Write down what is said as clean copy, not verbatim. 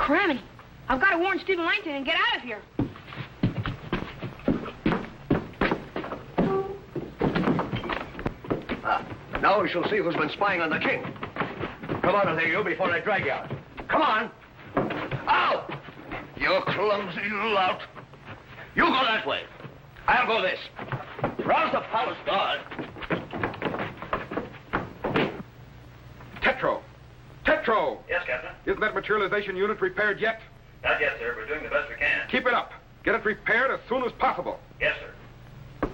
Criminy. I've got to warn Stephen Langton and get out of here. Now we shall see who's been spying on the king. Come out of there, you, before I drag you out. Come on. Out! You clumsy lout. You go that way. I'll go this. Rouse the palace guard. Tetro! Tetro! Yes, Captain? Isn't that materialization unit repaired yet? Not yet, sir. We're doing the best we can. Keep it up. Get it repaired as soon as possible. Yes, sir.